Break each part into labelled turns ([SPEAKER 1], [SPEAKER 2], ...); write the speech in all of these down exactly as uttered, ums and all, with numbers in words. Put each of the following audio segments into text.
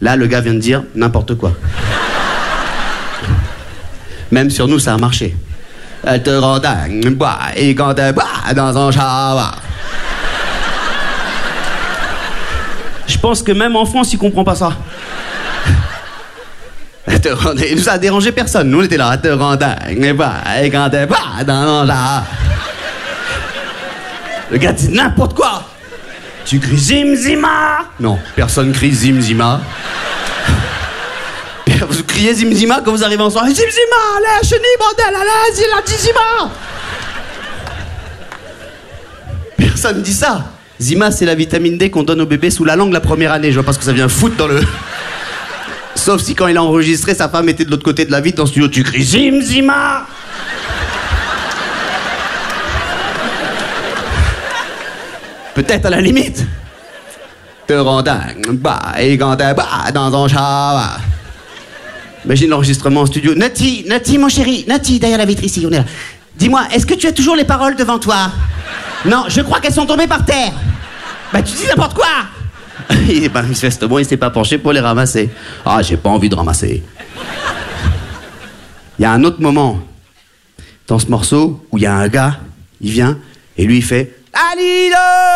[SPEAKER 1] Là, le gars vient de dire n'importe quoi. Même sur nous, ça a marché. Elle te rend dingue, bois, et quand elle boit dans un shower. Je pense que même en France, il comprend pas ça. Elle te rend dingue. Ça a dérangé personne. Nous, on était là, elle te rend dingue, bois, et quand elle boit dans un shower. Le gars dit n'importe quoi. Tu cries Zim Zima. Non, personne crie Zim Zima. Vous criez Zim Zima quand vous arrivez en soirée. Zim Zima, la chenille, bordel, allez, zila, Zima. Personne dit ça. Zima, c'est la vitamine D qu'on donne au bébé sous la langue la première année. Je vois pas ce que ça vient foutre dans le... Sauf si quand il a enregistré, sa femme était de l'autre côté de la vitre dans le studio. Tu cries Zim Zima. Peut-être à la limite. Te rend dingue, bah, et quand t'es bah, dans un shower. Imagine l'enregistrement en studio. Nati, Nati, mon chéri, Nati, derrière la vitre ici, on est là. Dis-moi, est-ce que tu as toujours les paroles devant toi? Non, je crois qu'elles sont tombées par terre. Bah, tu dis n'importe quoi. Et ben, manifestement, il s'est pas penché pour les ramasser. Ah, j'ai pas envie de ramasser. Il y a un autre moment dans ce morceau où il y a un gars, il vient, et lui, il fait Alido.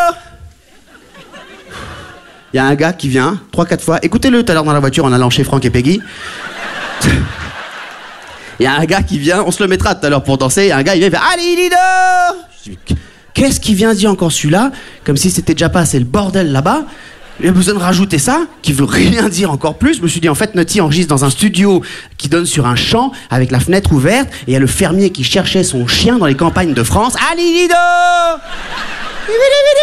[SPEAKER 1] Il y a un gars qui vient, trois, quatre fois. Écoutez-le tout à l'heure dans la voiture en allant chez Franck et Peggy. Il y a un gars qui vient, on se le mettra tout à l'heure pour danser. Il y a un gars, il vient, il fait Alido. Qu'est-ce qu'il vient dire encore celui-là? Comme si c'était déjà pas assez le bordel là-bas. Il a besoin de rajouter ça, qui veut rien dire encore plus. Je me suis dit, en fait, Nutty enregistre dans un studio qui donne sur un champ, avec la fenêtre ouverte, et il y a le fermier qui cherchait son chien dans les campagnes de France. Alido.